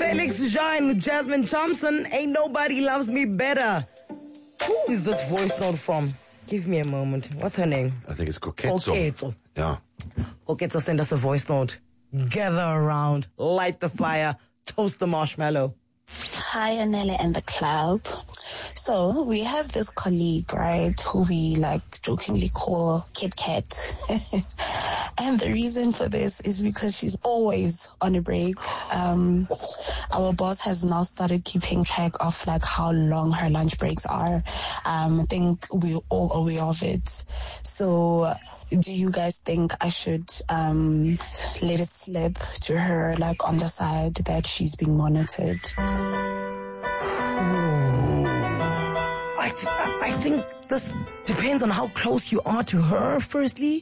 Felix Jean, Jasmine Thompson, Ain't Nobody Loves Me Better. Who is this voice note from? Give me a moment. What's her name? I think it's Koketso. Koketso. Yeah. Koketso send us a voice note. Gather around, light the fire, toast the marshmallow. Hi, Anele and the club. So we have this colleague, right, who we like jokingly call Kit Kat. And the reason for this is because she's always on a break. Our boss has now started keeping track of like how long her lunch breaks are. I think we're all aware of it. So do you guys think I should let it slip to her like on the side that she's being monitored? I think this depends on how close you are to her, firstly.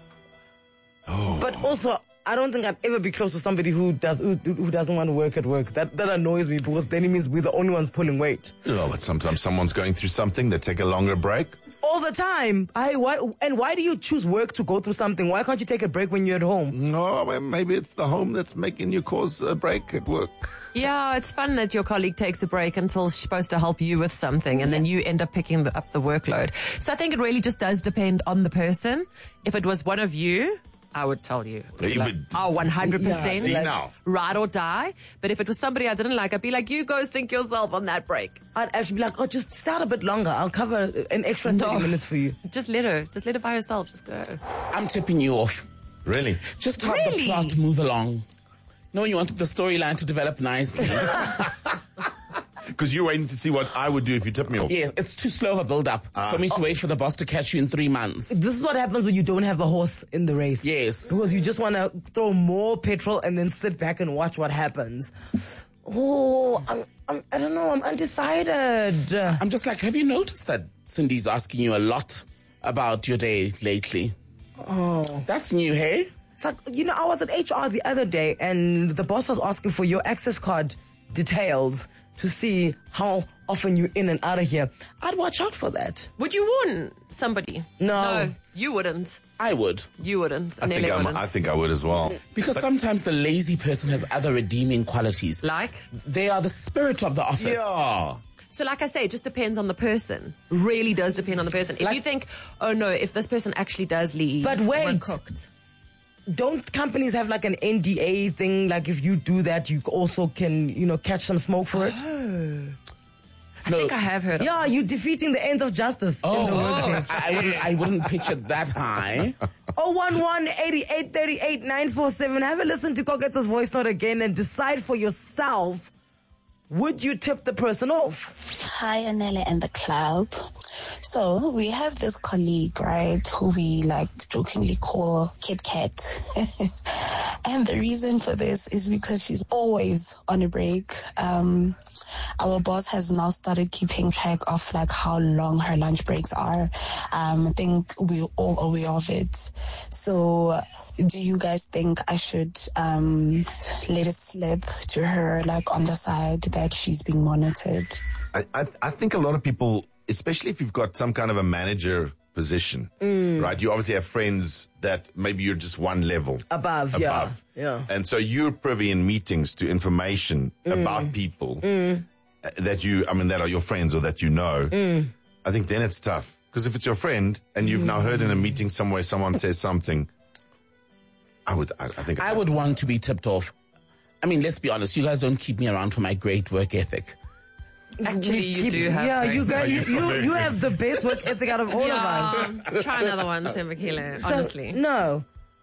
But also, I don't think I'd ever be close to somebody who doesn't want to work at work. That annoys me, because then it means we're the only ones pulling weight. Yeah, but sometimes someone's going through something, they take a longer break. All the time. Why do you choose work to go through something? Why can't you take a break when you're at home? No, maybe it's the home that's making you cause a break at work. Yeah, it's fun that your colleague takes a break until she's supposed to help you with something, and then you end up picking up the workload. So I think it really just does depend on the person. If it was one of you, I would tell you. Like, 100%. Yeah, see now. Ride or die. But if it was somebody I didn't like, I'd be like, you go sink yourself on that break. I'd actually be like, just start a bit longer. I'll cover an extra 30 minutes for you. Just let her by herself. Just go. I'm tipping you off. Really? Just have the plot move along. No, you wanted the storyline to develop nicely. Because you're waiting to see what I would do if you tipped me off. Yeah, it's too slow of a build-up for me to wait for the boss to catch you in 3 months. This is what happens when you don't have a horse in the race. Yes. Because you just want to throw more petrol and then sit back and watch what happens. Oh, I don't know. I'm undecided. I'm just like, have you noticed that Cindy's asking you a lot about your day lately? Oh. That's new, hey? It's like, I was at HR the other day and the boss was asking for your access card details to see how often you're in and out of here. I'd watch out for that. Would you warn somebody? No, you wouldn't. I would. You wouldn't. I think I would as well. Because sometimes the lazy person has other redeeming qualities. Like? They are the spirit of the office. Yeah. So like I say, it just depends on the person. Really does depend on the person. If you think, oh no, if this person actually does leave, but wait, we're cooked. Don't companies have like an NDA thing? Like if you do that, you also can, catch some smoke for it? I think I have heard of Yeah, you're defeating the ends of justice in the workplace. I wouldn't pitch it that high. 011-8838-947. Have a listen to Koketso's voice note again and decide for yourself, would you tip the person off? Hi, Anele and the club. So we have this colleague, right, who we like jokingly call Kit Kat. And the reason for this is because she's always on a break. Our boss has now started keeping track of like how long her lunch breaks are. I think we're all aware of it. So do you guys think I should let it slip to her like on the side that she's being monitored? I think a lot of people, especially if you've got some kind of a manager position, right? You obviously have friends that maybe you're just one level above. Yeah. And so you're privy in meetings to information about people that are your friends or that you know. I think then it's tough. Because if it's your friend and you've now heard in a meeting somewhere someone says something, I would want to be tipped off. I mean, let's be honest, you guys don't keep me around for my great work ethic. Actually, you do have. Yeah, you have the best work ethic out of all of us. Try another one, Tembakile, honestly. No.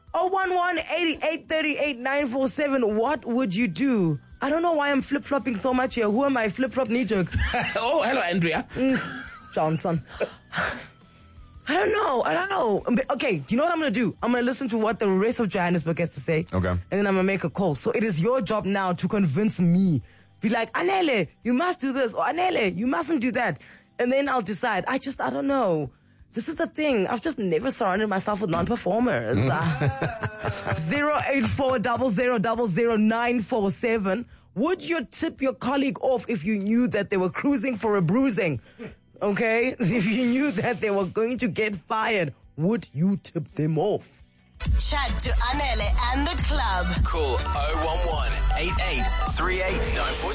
011-8838-947. What would you do? I don't know why I'm flip-flopping so much here. Who am I? Flip-flop knee-jerk. Oh, hello, Andrea. Johnson. I don't know. Okay, do you know what I'm going to do? I'm going to listen to what the rest of Johannesburg has to say. Okay. And then I'm going to make a call. So it is your job now to convince me. Be like, Anele, you must do this. Or Anele, you mustn't do that. And then I'll decide. I don't know. This is the thing. I've just never surrounded myself with non-performers. 084-0000-947. Would you tip your colleague off if you knew that they were cruising for a bruising? Okay? If you knew that they were going to get fired, would you tip them off? Chat to Anele and the club. Call 011 88 38 947.